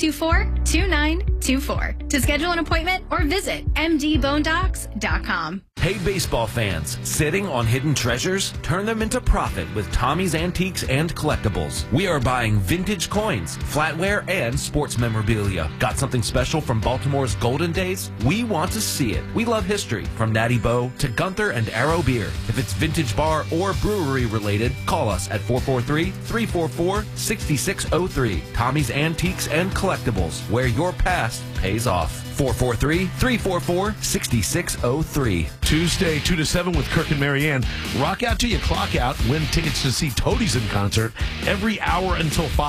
443-524-2924 to schedule an appointment or visit mdbonedocs.com. Hey, baseball fans, sitting on hidden treasures? Turn them into profit with Tommy's Antiques and Collectibles. We are buying vintage coins, flatware, and sports memorabilia. Got something special from Baltimore's golden days? We want to see it. We love history, from Natty Boh to Gunther and Arrow Beer. If it's vintage bar or brewery related, call us at 443-344-6603. Tommy's Antiques and Collectibles, where your past pays off. 443-344-6603. Tuesday, 2 to 7 with Kirk and Marianne. Rock out till you clock out. Win tickets to see Toadies in concert every hour until 5.